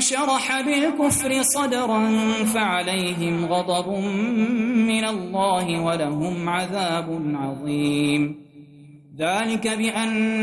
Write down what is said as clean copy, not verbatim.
شرح بالكفر صدرا فعليهم غضب من الله ولهم عذاب عظيم. ذلك بأن